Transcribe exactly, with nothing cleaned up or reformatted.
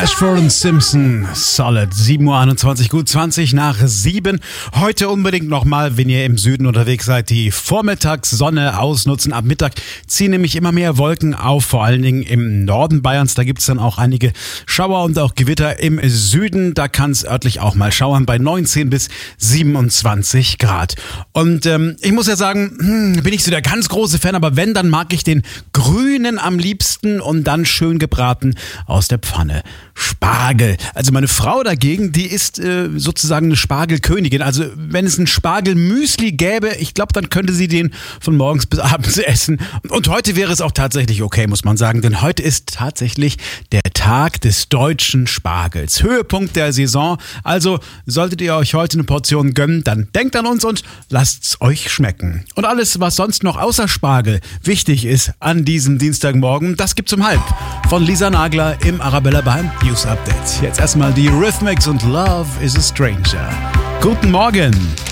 Ashford und Simpson, Solid, sieben Uhr einundzwanzig, gut zwanzig nach sieben. Heute unbedingt nochmal, wenn ihr im Süden unterwegs seid, die Vormittagssonne ausnutzen. Ab Mittag ziehen nämlich immer mehr Wolken auf, vor allen Dingen im Norden Bayerns. Da gibt es dann auch einige Schauer und auch Gewitter im Süden. Da kann es örtlich auch mal schauern bei neunzehn bis siebenundzwanzig Grad. Und ähm, ich muss ja sagen, hm, bin ich so der ganz große Fan, aber wenn, dann mag ich den grünen am liebsten und dann schön gebraten aus der Pfanne. Spargel. Also meine Frau dagegen, die ist äh, sozusagen eine Spargelkönigin. Also wenn es ein Spargelmüsli gäbe, ich glaube, dann könnte sie den von morgens bis abends essen. Und heute wäre es auch tatsächlich okay, muss man sagen, denn heute ist tatsächlich der Tag des deutschen Spargels. Höhepunkt der Saison. Also solltet ihr euch heute eine Portion gönnen, dann denkt an uns und lasst's euch schmecken. Und alles, was sonst noch außer Spargel wichtig ist an diesem Dienstagmorgen, das gibt's um halb von Lisa Nagler im Arabella beim News Update. Jetzt erstmal die Rhythmics und Love is a Stranger. Guten Morgen!